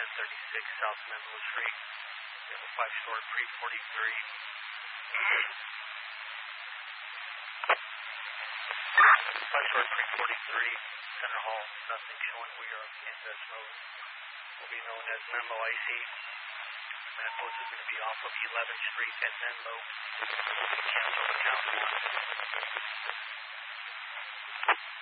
1036 South Menlo Street. We have a 5-story pre-43. 5-story pre-43, Center Hall, nothing showing. We are in this mode. Will be known as Menlo IC. Manifest is going to be off of 11th Street at Menlo. Cancel the count.